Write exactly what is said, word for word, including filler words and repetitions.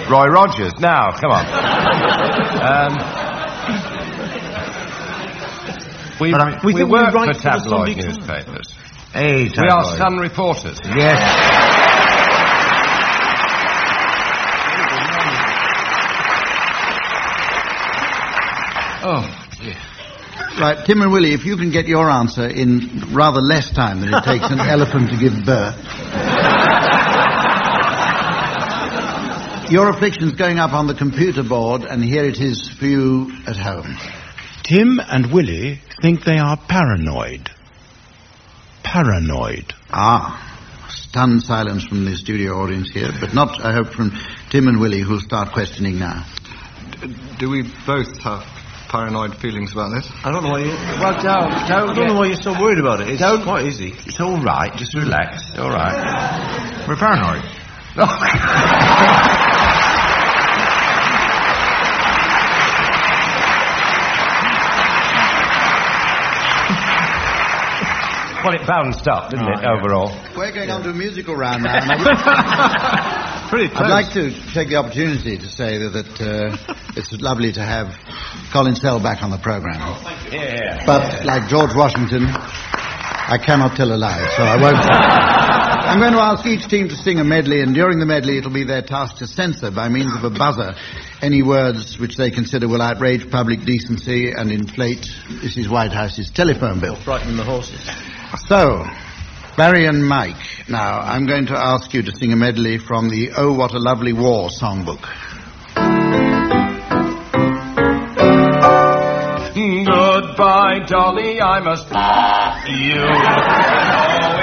Roy Rogers. Now, come on. um, we Right, we we, think we work write for for the tabloid Sunday Times. newspapers. Hey, We are Sun reporters. Yes. Oh, dear. Right, Tim and Willie, if you can get your answer in rather less time than it takes an elephant to give birth. Your affliction's going up on the computer board, and here it is for you at home. Tim and Willie think they are paranoid. Paranoid. Ah, stunned silence from the studio audience here, but not, I hope, from Tim and Willie, who'll start questioning now. Do we both have paranoid feelings about this? I don't know why you... Well, don't, don't I don't get- know why you're so worried about it. It's Don't- quite easy. It's all right. Just relax. It's all right. We're paranoid. Well, it bounced up, didn't it, overall? We're going on to a musical round now. And I'd, Pretty close. I'd like to take the opportunity to say that, that uh, it's lovely to have Colin Sell back on the programme. Yeah. But, like George Washington, I cannot tell a lie, so I won't. I'm going to ask each team to sing a medley, and during the medley it'll be their task to censor, by means of a buzzer, any words which they consider will outrage public decency and inflate Missus Whitehouse's telephone bill. Frighten the horses. So, Barry and Mike, now I'm going to ask you to sing a medley from the Oh What a Lovely War songbook. Goodbye, Dolly, I must you.